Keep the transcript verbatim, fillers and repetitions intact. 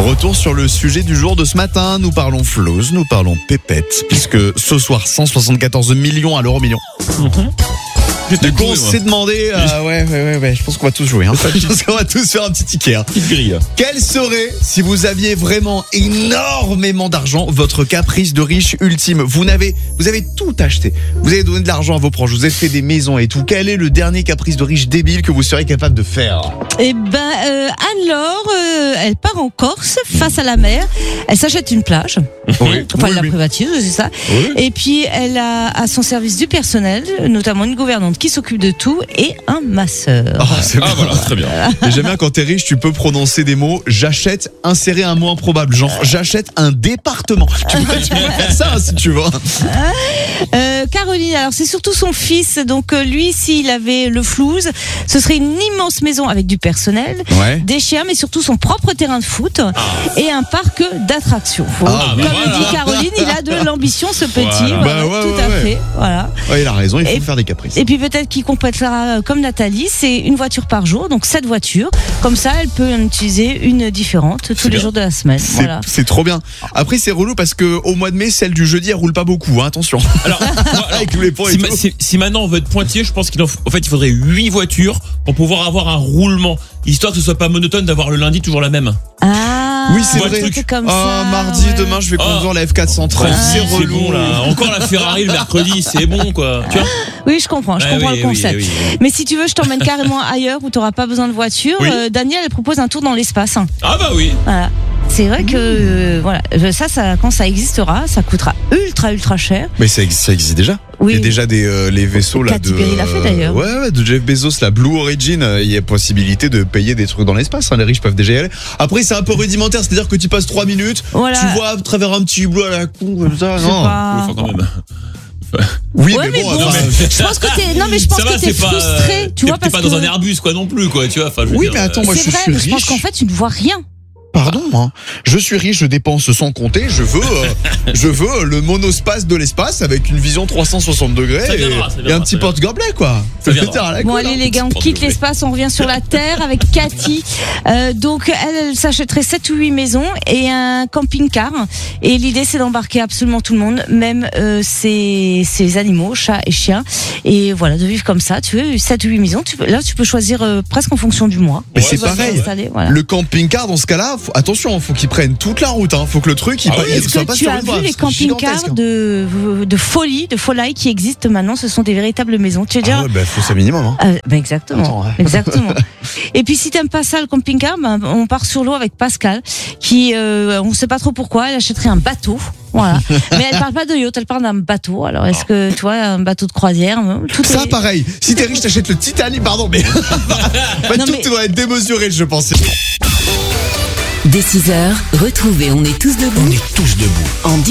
Retour sur le sujet du jour de ce matin. Nous parlons flouze, nous parlons pépette, puisque ce soir, cent soixante-quatorze millions à l'euro million. Mm-hmm. Du coup, on s'est demandé, euh, ouais, ouais, ouais, ouais, je pense qu'on va tous jouer, hein. Je pense qu'on va tous faire un petit ticket, hein. Petite grille. Quel serait, si vous aviez vraiment énormément d'argent, votre caprice de riche ultime? Vous n'avez, vous avez tout acheté. Vous avez donné de l'argent à vos proches, vous avez fait des maisons et tout. Quel est le dernier caprice de riche débile que vous seriez capable de faire? Eh ben, euh, Anne-Laure, euh, elle part en Corse, face à la mer. Elle s'achète une plage. Oui, Enfin, oui, elle la oui. privatise, c'est ça. Oui. Et puis, elle a à son service du personnel, notamment une gouvernante qui s'occupe de tout et un masseur. Oh, c'est Ah bon. voilà, très bien. Et j'aime bien quand t'es riche, tu peux prononcer des mots. J'achète, insérer un mot improbable. Genre, j'achète un département. Tu peux, tu peux faire ça, hein, si tu veux. Euh, Caroline, alors c'est surtout son fils. Donc euh, lui, s'il avait le flouze, ce serait une immense maison avec du personnel, Ouais. des chiens, mais surtout son propre terrain de foot et un parc d'attractions. Faut- Ah, Comme bah le voilà. dit Caroline, il a de l'ambition, ce petit. Voilà. Voilà, Bah ouais, tout ouais, à ouais. fait. Voilà. Ouais, il a raison, il faut Et- faire des caprices. Et puis peut-être qu'il complétera euh, comme Nathalie, c'est une voiture par jour, donc sept voitures. Comme ça, elle peut en utiliser une différente tous les bien. jours de la semaine. C'est, Voilà. c'est trop bien. Après, c'est relou parce que au mois de mai, celle du jeudi, elle roule pas beaucoup, hein, attention. Alors, moi, alors, Avec tous les points et si, tout. ma- si- si maintenant on veut être pointillé, je pense qu'il en, f- en fait, il faudrait huit voitures pour pouvoir avoir un roulement, histoire que ce soit pas monotone d'avoir le lundi toujours la même. Ah, Oui, c'est Moi, vrai. le truc. comme Ah, ça, mardi, ouais. demain, je vais Oh. conduire la F quatre cent trente. Ah, c'est c'est relou. bon là. Encore la Ferrari le mercredi, c'est bon quoi. Tu vois. Oui, je comprends, je Ah, comprends oui, le oui, concept. oui, oui. Mais si tu veux, je t'emmène carrément ailleurs où tu n'auras pas besoin de voiture. Oui. Euh, Daniel, elle propose un tour dans l'espace. hein. Ah bah oui. Voilà. C'est vrai que euh, voilà, ça, ça, quand ça existera, ça coûtera ultra, ultra cher. Mais ça existe, ça existe déjà. Oui. Il y a déjà des euh, les vaisseaux là de. Katy Perry l'a fait, d'ailleurs. Ouais, ouais, de Jeff Bezos, la Blue Origin. euh, Il y a possibilité de payer des trucs dans l'espace. Hein, les riches peuvent déjà y aller. Après, c'est un peu rudimentaire, c'est-à-dire que tu passes trois minutes, Voilà. tu vois à travers un petit bleu à la con comme ça. C'est Non. pas- Enfin, quand même. Oui, Ouais, mais mais bon. bon, enfin, Je pense que t'es, non mais je pense Ça va, que t'es c'est pas, frustré, euh, tu t'es- vois, t'es parce pas dans que un Airbus quoi non plus quoi, tu vois. Enfin, je veux Oui, dire, mais attends, euh, moi, c'est je vrai, suis mais je pense riche. qu'en fait tu ne vois rien. Pardon, hein. Je suis riche, je dépense sans compter. Je veux, euh, je veux le monospace de l'espace avec une vision trois cent soixante degrés Ça et, viendra, ça et viendra, un petit ça viendra. porte-gobelet, quoi. Ça viendra. Faire à la Bon cool, allez hein. les gars, on Petit quitte porte-gobelet. l'espace, on revient sur la Terre avec Cathy. Euh, donc elle, elle s'achèterait sept ou huit maisons et un camping-car. Et l'idée c'est d'embarquer absolument tout le monde, même euh, ses, ses animaux, chats et chiens. Et voilà, de vivre comme ça. Tu veux sept ou huit maisons, tu peux, là tu peux choisir euh, presque en fonction du mois. Mais Ouais, c'est ça, ça, pareil. ouais. Installer, voilà. Le camping-car, dans ce cas-là, faut- attention, faut qu'ils prennent toute la route. Hein. Faut que le truc, il, Ah pa- oui, il Est-ce soit que pas tu sur as une voie, vu les c'est gigantesque, camping-cars hein. de, de folie, de folie qui existent maintenant? Ce sont des véritables maisons. Tu veux dire Ah ouais, bah, faut ça minimum. Hein. Euh, ben exactement, Attends, ouais. exactement. Et puis si t'aimes pas ça le camping-car, ben, on part sur l'eau avec Pascal, qui euh, on sait pas trop pourquoi, elle achèterait un bateau, voilà. Mais elle parle pas de yacht, elle parle d'un bateau. Alors est-ce que tu vois un bateau de croisière, tout Ça, est... pareil. Si t'es riche, t'achètes le Titanic, pardon, mais. En fait, Non, tout mais- doit être démesuré, je pense. Dès six heures, retrouvez On est tous debout. On est tous debout. En